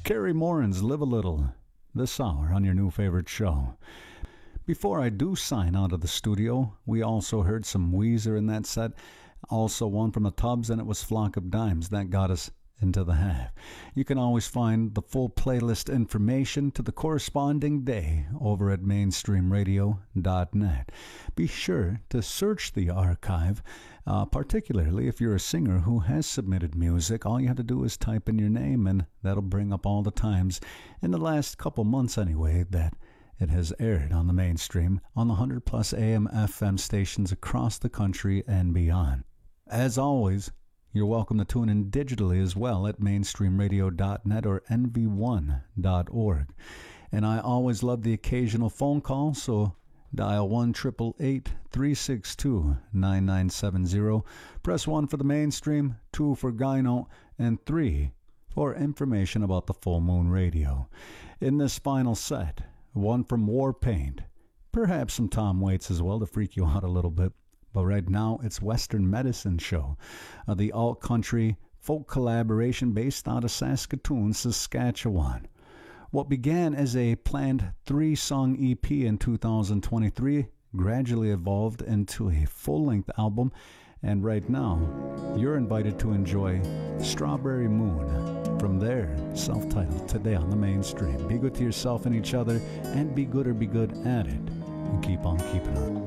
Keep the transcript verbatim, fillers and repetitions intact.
Carrie Morin's Live a Little, this hour on your new favorite show. Before I do sign out of the studio, we also heard some Weezer in that set, also one from the Tubs, and it was Flock of Dimes that got us into the half. You can always find the full playlist information to the corresponding day over at mainstream radio dot net. Be sure to search the archive, uh, particularly if you're a singer who has submitted music. All you have to do is type in your name, and that'll bring up all the times, in the last couple months anyway, that it has aired on the Mainstream on the one hundred plus A M F M stations across the country and beyond. As always, you're welcome to tune in digitally as well at mainstream radio dot net or N V one dot org. And I always love the occasional phone call, so dial one eight eight eight, three six two, nine nine seven zero. Press one for the Mainstream, two for Gyno, and three for information about the Full Moon Radio. In this final set, one from Warpaint, perhaps some Tom Waits as well to freak you out a little bit. But right now, it's Western Medicine Show, uh, the alt-country folk collaboration based out of Saskatoon, Saskatchewan. What began as a planned three-song E P in two thousand twenty-three gradually evolved into a full-length album, and right now, you're invited to enjoy Strawberry Moon from their self-titled Today on the Mainstream. Be good to yourself and each other, and be good or be good at it, and keep on keeping on.